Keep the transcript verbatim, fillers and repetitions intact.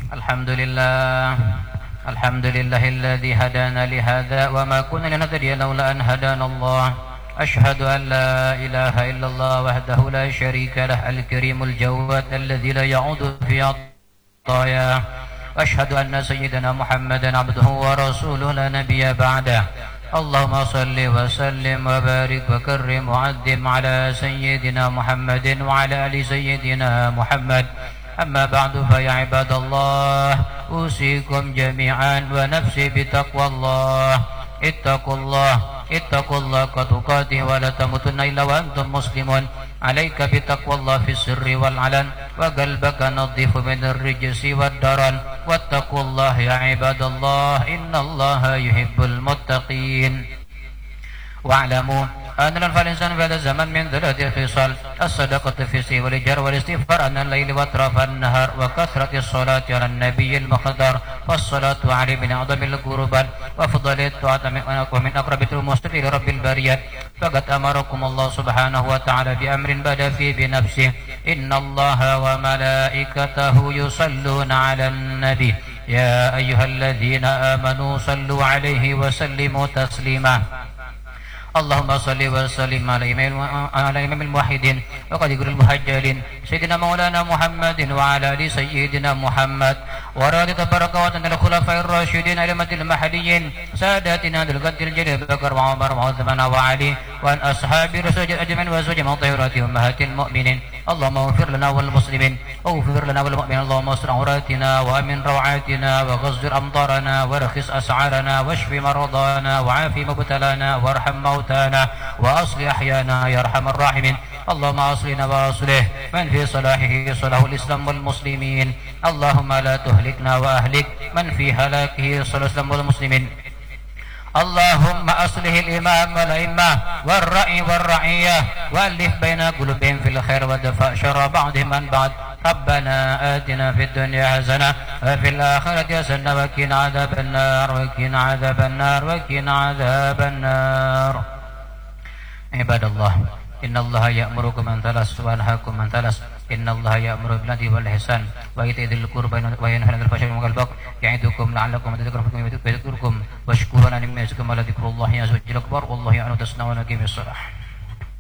الحمد لله الحمد لله الذي هدانا لهذا وما كنا لنهتدي لولا أن هدانا الله. أشهد أن لا إله إلا الله وحده لا شريك له الكريم الجواد الذي لا يعود في عطاياه. أشهد أن سيدنا محمدا عبده ورسوله لا نبي بعده. اللهم صل وسلم وبارك وكرم وعظم على سيدنا محمد وعلى آل سيدنا محمد. أما بعد فيا عباد الله أوصيكم جميعا ونفسي بتقوى الله. اتقوا الله اتقوا الله كتقاته ولا تموتن إلا وأنتم مسلمون. عليك بتقوى الله في السر والعلن وقلبك نظيف من الرجس والدرن. واتقوا الله يا عباد الله إن الله يحب المتقين. واعلموا أن الإنسان في هذا الزمن من ثلاث خصال: الصدقة في السر والجهر والاستغفار عن الليل وأطراف النهار وكثرة الصلاة على النبي المختار. والصلاة عليه من أعظم القربات وأفضل الطاعات ومن أقرب المستقيم إلى رب البريات. فقد أمركم الله سبحانه وتعالى بأمر بدأ فيه بنفسه: إن الله وملائكته يصلون على النبي يا أيها الذين آمنوا صلوا عليه وسلموا تسليما. اللهم صل وسلم على إمام الموحدين وقد يقول المهجلين سيدنا مولانا محمد وعلى آل سيدنا محمد ورضي تبارك وتعالى الخلفاء الراشدين الأئمة المهديين ساداتنا ذي القدر الجليل بكر وعمر وعثمان وعلي وعن أصحاب رسول أجمعين وزوجهم وطهرات أمهات المؤمنين. اللهم اغفر لنا والمسلمين واغفر لنا والمؤمنين. اللهم استر عوراتنا وأمن روعاتنا وغزر أمطارنا ورخص أسعارنا واشف مرضانا وعافي مبتلانا وارحم موتانا وأصلح أحيانا يا أرحم الراحمين. اللهم أصلنا وأصلح من في صلاحه صلاح الإسلام والمسلمين. اللهم لا تهلكنا وأهلك من في هلاكه صلاح الإسلام والمسلمين. اللهم أصلح الإمام والأئمة والرأي والرعية وألف بين قلوبهم في الخير ودفع شر بعضهم عن بعض. ربنا آتنا في الدنيا حسنة وفي الآخرة حسنة وقنا عذاب النار وقنا عذاب النار وقنا عذاب النار. عباد الله إن الله يأمركم أن ثلاث وينهاكم عن ثلاث. إن الله يأمر بالعدل والإحسان وإيتاء ذي القربى وينهى عن الفحشاء والمنكر والبغي يعظكم لعلكم تذكرون واشكروا على نعمة يزدكم ولذكر الله عز وجل أكبر والله يعلم ما تصنعون. أقيموا الصلاة.